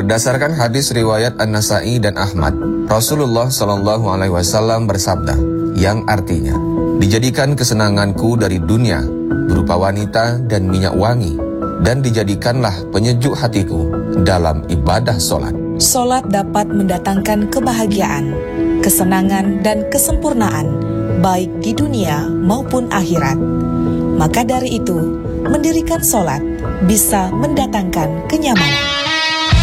Berdasarkan hadis riwayat An-Nasa'i dan Ahmad, Rasulullah Shallallahu Alaihi Wasallam bersabda, yang artinya, dijadikan kesenanganku dari dunia berupa wanita dan minyak wangi, dan dijadikanlah penyejuk hatiku dalam ibadah solat. Solat dapat mendatangkan kebahagiaan, kesenangan, dan kesempurnaan, baik di dunia maupun akhirat. Maka dari itu, mendirikan solat bisa mendatangkan kenyamanan.